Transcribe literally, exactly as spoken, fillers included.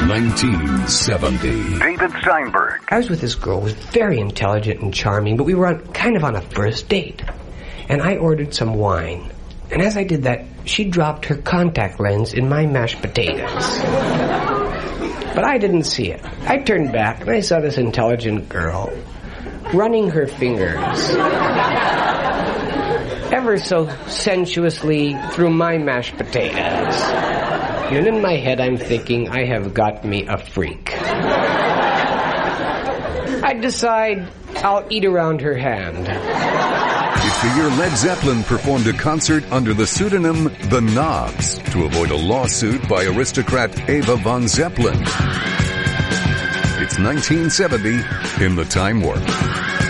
nineteen seventy. David Steinberg. I was with this girl who was very intelligent and charming, but we were on, kind of on a first date. And I ordered some wine. And as I did that, she dropped her contact lens in my mashed potatoes. But I didn't see it. I turned back and I saw this intelligent girl running her fingers ever so sensuously through my mashed potatoes. And in my head I'm thinking, I have got me a freak. I decide I'll eat around her hand. It's the year Led Zeppelin performed a concert under the pseudonym The Knobs to avoid a lawsuit by aristocrat Ava von Zeppelin. It's nineteen seventy in the Time Warp.